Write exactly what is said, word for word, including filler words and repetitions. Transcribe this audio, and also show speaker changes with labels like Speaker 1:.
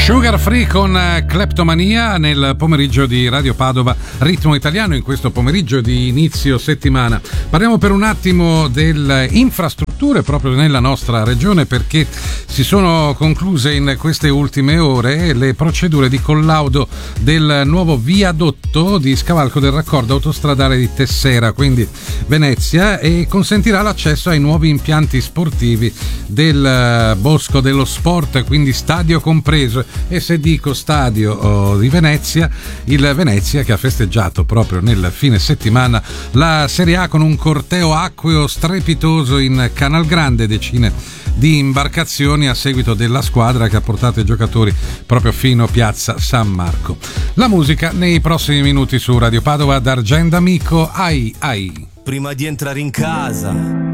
Speaker 1: Sugar Free con Kleptomania nel pomeriggio di Radio Padova, ritmo italiano in questo pomeriggio di inizio settimana. Parliamo per un attimo delle infrastrutture proprio nella nostra regione, perché si sono concluse in queste ultime ore le procedure di collaudo del nuovo viadotto di scavalco del raccordo autostradale di Tessera, quindi Venezia, e consentirà l'accesso ai nuovi impianti sportivi del Bosco dello Sport, quindi stadio compreso. E se dico stadio oh, di Venezia, il Venezia che ha festeggiato proprio nel fine settimana la Serie A con un corteo acqueo strepitoso in Canal Grande, decine di imbarcazioni a seguito della squadra che ha portato i giocatori proprio fino a Piazza San Marco. La musica nei prossimi minuti su Radio Padova d'Argento Amico. Ai ai.
Speaker 2: Prima di entrare in casa